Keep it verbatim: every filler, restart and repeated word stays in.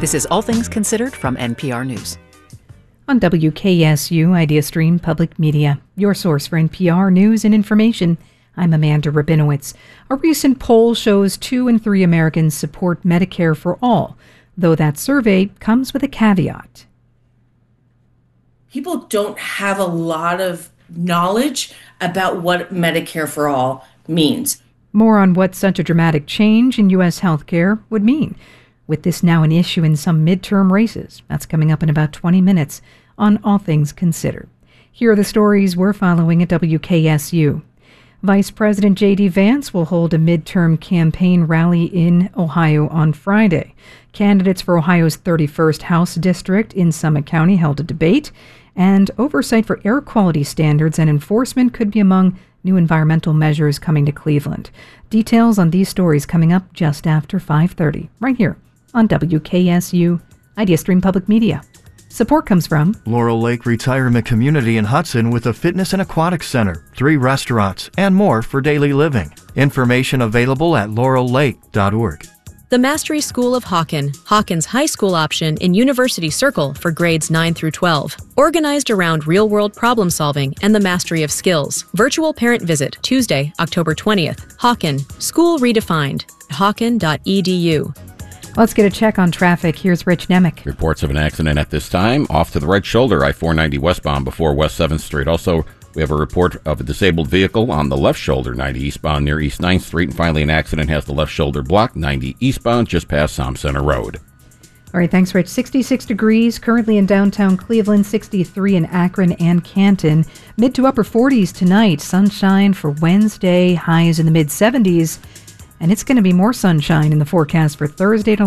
This is All Things Considered from N P R News. On W K S U IdeaStream Public Media, your source for N P R news and information, I'm Amanda Rabinowitz. A recent poll shows two in three Americans support Medicare for all, though that survey comes with a caveat. People don't have a lot of knowledge about what Medicare for all means. More on what such a dramatic change in U S healthcare would mean, with this now an issue in some midterm races. That's coming up in about twenty minutes on All Things Considered. Here are the stories we're following at W K S U. Vice President J D Vance will hold a midterm campaign rally in Ohio on Friday. Candidates for Ohio's thirty-first House District in Summit County held a debate, and oversight for air quality standards and enforcement could be among new environmental measures coming to Cleveland. Details on these stories coming up just after five thirty, right here on W K S U IdeaStream Public Media. Support comes from Laurel Lake Retirement Community in Hudson with a fitness and aquatic center, three restaurants, and more for daily living. Information available at laurel lake dot org. The Mastery School of Hawken, Hawken's high school option in University Circle for grades nine through twelve. Organized around real-world problem solving and the mastery of skills. Virtual parent visit Tuesday, October twentieth. Hawken, School Redefined, hawken dot e d u. Let's get a check on traffic. Here's Rich Nemick. Reports of an accident at this time. Off to the right shoulder, I four ninety westbound before West seventh Street. Also, we have a report of a disabled vehicle on the left shoulder, ninety eastbound near East ninth Street. And finally, an accident has the left shoulder blocked, ninety eastbound, just past Som Center Road. All right, thanks, Rich. sixty-six degrees currently in downtown Cleveland, sixty-three in Akron and Canton. Mid to upper forties tonight. Sunshine for Wednesday, highs in the mid seventies. And it's going to be more sunshine in the forecast for Thursday to